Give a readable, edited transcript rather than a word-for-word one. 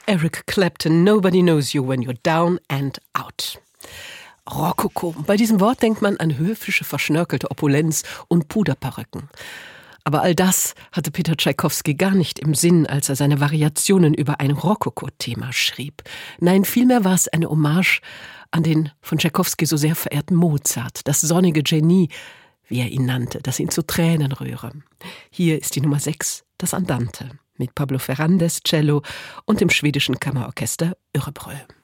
Eric Clapton, Nobody Knows You When You're Down and Out. Rokoko. Bei diesem Wort denkt man an höfische, verschnörkelte Opulenz und Puderperücken. Aber all das hatte Peter Tschaikowski gar nicht im Sinn, als er seine Variationen über ein Rokoko-Thema schrieb. Nein, vielmehr war es eine Hommage an den von Tschaikowski so sehr verehrten Mozart, das sonnige Genie, wie er ihn nannte, das ihn zu Tränen rühre. Hier ist die Nummer 6, das Andante, mit Pablo Ferrandez, Cello und dem schwedischen Kammerorchester Örebro.